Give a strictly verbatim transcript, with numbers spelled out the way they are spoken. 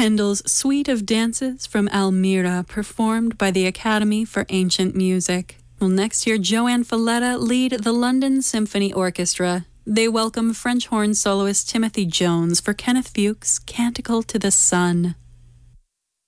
Handel's Suite of Dances from Almira, performed by the Academy for Ancient Music. Well, next year, Joanne Falletta lead the London Symphony Orchestra. They welcome French horn soloist Timothy Jones for Kenneth Fuchs' Canticle to the Sun.